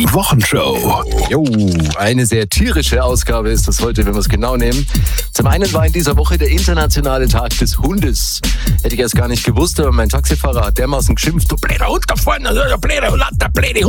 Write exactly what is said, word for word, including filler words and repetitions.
Die Wochenshow. Jo, eine sehr tierische Ausgabe ist das heute, wenn wir es genau nehmen. Zum einen war in dieser Woche der internationale Tag des Hundes. Hätte ich erst gar nicht gewusst, aber mein Taxifahrer hat dermaßen geschimpft, du blöder Hund da vorne, du blöder, blöder Hund.